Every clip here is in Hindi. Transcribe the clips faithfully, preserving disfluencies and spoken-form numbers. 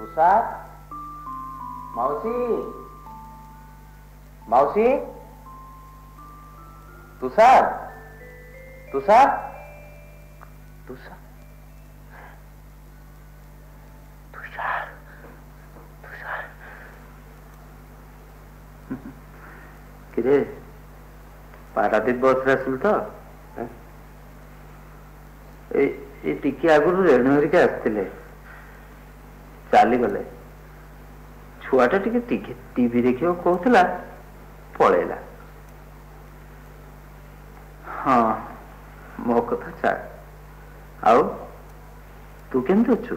तुषार मावशी मावशी तुषार तुषार तुषार तुषार तुषार किरे पारादीप बस रे आसलु तो ए टिके आगुरु रेणु हरिका आसथिले चाली गले छुआटा टिके टिके टीवी देखियो कहूला पळेला। हाँ मो कथा छाड़ आओ तू केमती अच्छु?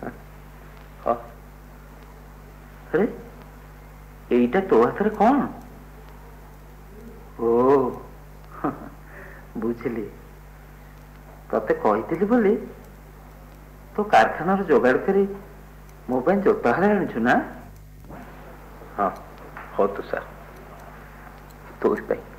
अरे एटा तो हाथ रे कौन? ओ बुझिली तते कही बोली तो कारखाना जोगाड़ करी मो जोता हार आनु ना। हाँ हो तो सर तो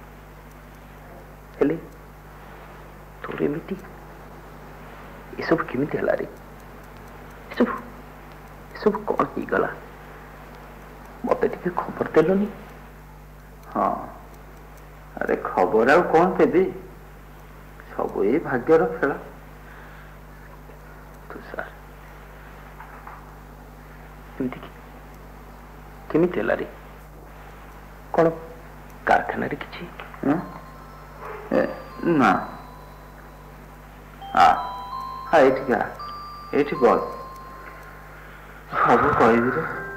हेले तोर एमती ये सब केमी है रे सब सब कौन हो गला मत टे खबर देलनी। हाँ अरे खबर आ कौन देवी सब ये भाग्यर खेला। तो सर केमी है रे कौन कारखाना रे किछि ना हाँ हाँ ये बस सब कह